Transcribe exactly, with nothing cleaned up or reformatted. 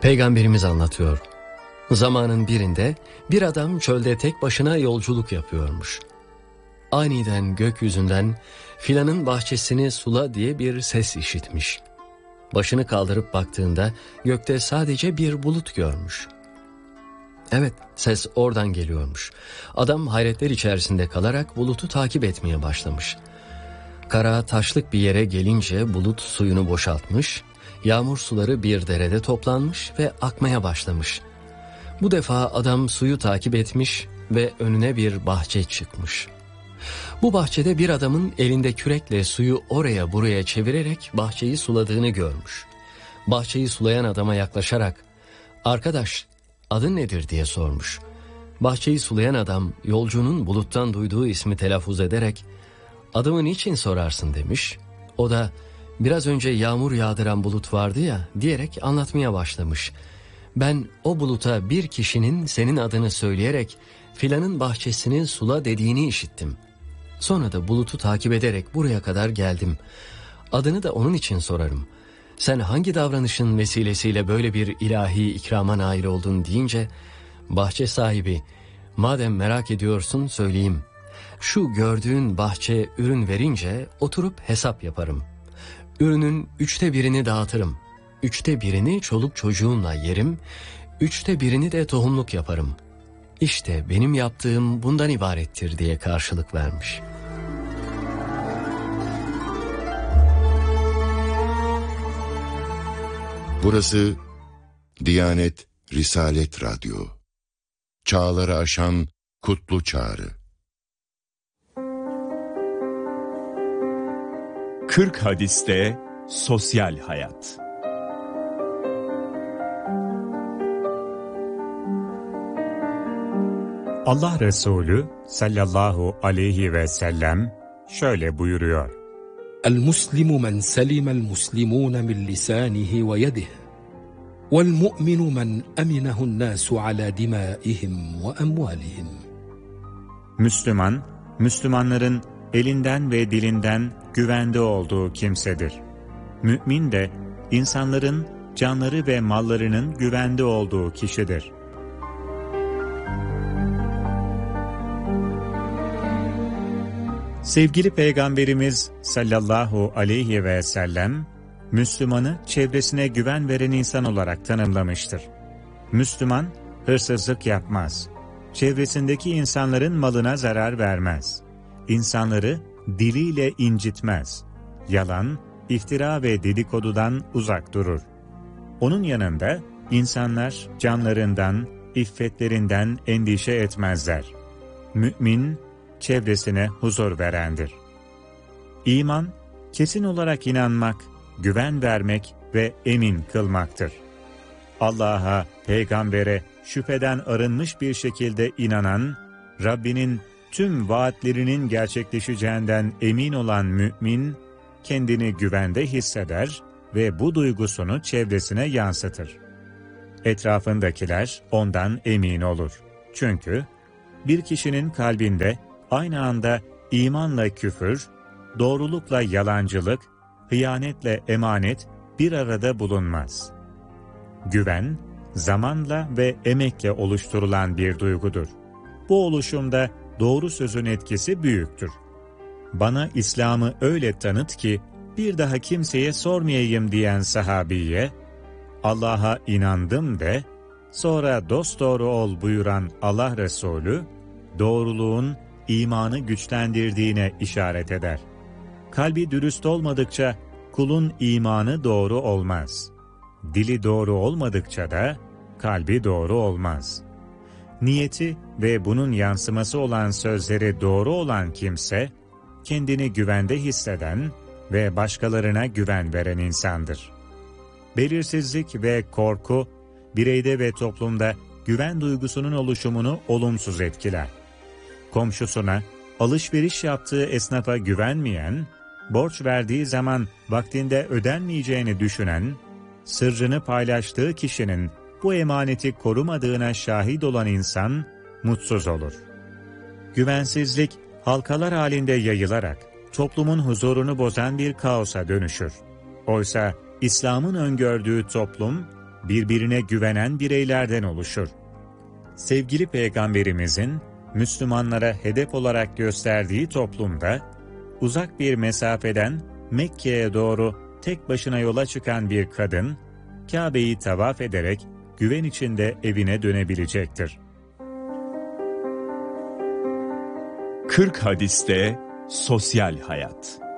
Peygamberimiz anlatıyor. Zamanın birinde bir adam çölde tek başına yolculuk yapıyormuş. Aniden gökyüzünden filanın bahçesini sula diye bir ses işitmiş. Başını kaldırıp baktığında gökte sadece bir bulut görmüş. Evet, ses oradan geliyormuş. Adam hayretler içerisinde kalarak bulutu takip etmeye başlamış. Kara taşlık bir yere gelince bulut suyunu boşaltmış, yağmur suları bir derede toplanmış ve akmaya başlamış. Bu defa adam suyu takip etmiş ve önüne bir bahçe çıkmış. Bu bahçede bir adamın elinde kürekle suyu oraya buraya çevirerek bahçeyi suladığını görmüş. Bahçeyi sulayan adama yaklaşarak, "Arkadaş, adın nedir?" diye sormuş. Bahçeyi sulayan adam yolcunun buluttan duyduğu ismi telaffuz ederek, "Adımı niçin sorarsın?" demiş. O da, "Biraz önce yağmur yağdıran bulut vardı ya" diyerek anlatmaya başlamış. "Ben o buluta bir kişinin senin adını söyleyerek filanın bahçesini sula dediğini işittim. Sonra da bulutu takip ederek buraya kadar geldim. Adını da onun için sorarım. Sen hangi davranışın vesilesiyle böyle bir ilahi ikrama nail oldun?" deyince bahçe sahibi, "Madem merak ediyorsun söyleyeyim. Şu gördüğün bahçe ürün verince oturup hesap yaparım. Ürünün üçte birini dağıtırım. Üçte birini çoluk çocuğunla yerim. Üçte birini de tohumluk yaparım. İşte benim yaptığım bundan ibarettir" diye karşılık vermiş. Burası Diyanet Risalet Radyo. Çağları aşan kutlu çağrı. kırk hadiste sosyal hayat. Allah Resulü sallallahu aleyhi ve sellem şöyle buyuruyor. El-Muslimu men selimel muslimune min lisanihi ve yedihi vel-mu'minu men eminehun nasu ala dimaihim ve emvalihim. Müslüman, Müslümanların elinden ve dilinden güvende olduğu kimsedir. Mümin de insanların canları ve mallarının güvende olduğu kişidir. Sevgili Peygamberimiz sallallahu aleyhi ve sellem, Müslümanı çevresine güven veren insan olarak tanımlamıştır. Müslüman, hırsızlık yapmaz. Çevresindeki insanların malına zarar vermez. İnsanları diliyle incitmez. Yalan, iftira ve dedikodudan uzak durur. Onun yanında insanlar canlarından, iffetlerinden endişe etmezler. Mümin, çevresine huzur verendir. İman, kesin olarak inanmak, güven vermek ve emin kılmaktır. Allah'a, peygambere şüpheden arınmış bir şekilde inanan, Rabbinin tüm vaatlerinin gerçekleşeceğinden emin olan mümin, kendini güvende hisseder ve bu duygusunu çevresine yansıtır. Etrafındakiler ondan emin olur. Çünkü bir kişinin kalbinde aynı anda imanla küfür, doğrulukla yalancılık, hıyanetle emanet bir arada bulunmaz. Güven, zamanla ve emekle oluşturulan bir duygudur. Bu oluşumda doğru sözün etkisi büyüktür. "Bana İslam'ı öyle tanıt ki bir daha kimseye sormayayım" diyen sahabiye, "Allah'a inandım" de, sonra dosdoğru ol buyuran Allah Resulü, doğruluğun imanı güçlendirdiğine işaret eder. Kalbi dürüst olmadıkça kulun imanı doğru olmaz. Dili doğru olmadıkça da kalbi doğru olmaz. Niyeti ve bunun yansıması olan sözleri doğru olan kimse, kendini güvende hisseden ve başkalarına güven veren insandır. Belirsizlik ve korku, bireyde ve toplumda güven duygusunun oluşumunu olumsuz etkiler. Komşusuna, alışveriş yaptığı esnafa güvenmeyen, borç verdiği zaman vaktinde ödenmeyeceğini düşünen, sırrını paylaştığı kişinin bu emaneti korumadığına şahit olan insan mutsuz olur. Güvensizlik halkalar halinde yayılarak toplumun huzurunu bozan bir kaosa dönüşür. Oysa İslam'ın öngördüğü toplum birbirine güvenen bireylerden oluşur. Sevgili Peygamberimizin Müslümanlara hedef olarak gösterdiği toplumda, uzak bir mesafeden Mekke'ye doğru tek başına yola çıkan bir kadın, Kabe'yi tavaf ederek güven içinde evine dönebilecektir. kırk hadiste sosyal hayat.